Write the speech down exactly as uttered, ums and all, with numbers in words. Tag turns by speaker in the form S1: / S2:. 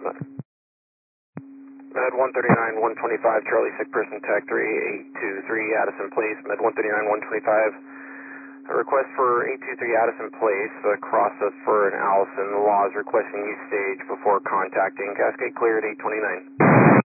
S1: Med one thirty-nine, one twenty-five, Charlie, sick person, tag three eight two three, Addison Place, Med one thirty-nine, one twenty-five. A request for eight two three Addison Place, uh, process for an Allison. The law is requesting you stage before contacting. Cascade cleared eight twenty-nine.